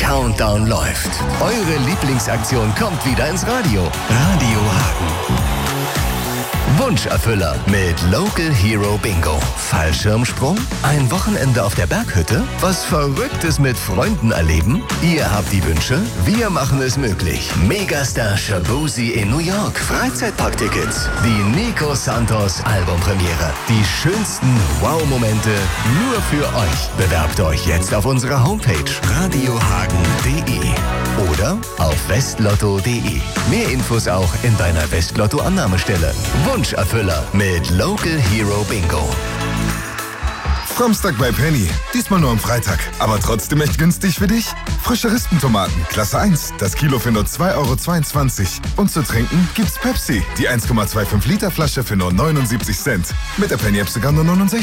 Countdown läuft. Eure Lieblingsaktion kommt wieder ins Radio. Radio Hagen. Wunscherfüller mit Local Hero Bingo. Fallschirmsprung? Ein Wochenende auf der Berghütte? Was Verrücktes mit Freunden erleben? Ihr habt die Wünsche, wir machen es möglich. Megastar Shaboozey in New York. Freizeitparktickets. Die Nico Santos Albumpremiere. Die schönsten Wow-Momente nur für euch. Bewerbt euch jetzt auf unserer Homepage radiohagen.de oder auf westlotto.de. Mehr Infos auch in deiner Westlotto-Annahmestelle. Wunscherfüller mit Local Hero Bingo. Samstag bei Penny. Diesmal nur am Freitag. Aber trotzdem echt günstig für dich. Frische Rispentomaten, Klasse 1. Das Kilo für nur 2,22 €. Und zu trinken gibt's Pepsi. Die 1,25 Liter Flasche für nur 79 Cent. Mit der Penny-App sogar nur 69.